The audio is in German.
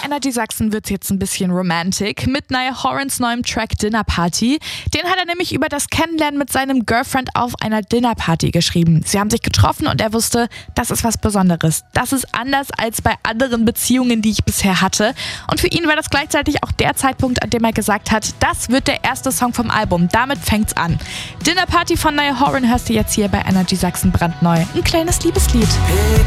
Energy Sachsen wird's jetzt ein bisschen romantic mit Niall Horans neuem Track Dinner Party. Den hat er nämlich über das Kennenlernen mit seinem Girlfriend auf einer Dinnerparty geschrieben. Sie haben sich getroffen und er wusste, das ist was Besonderes. Das ist anders als bei anderen Beziehungen, die ich bisher hatte. Und für ihn war das gleichzeitig auch der Zeitpunkt, an dem er gesagt hat, das wird der erste Song vom Album. Damit fängt's an. Dinner Party von Niall Horan hörst du jetzt hier bei Energy Sachsen brandneu. Ein kleines Liebeslied.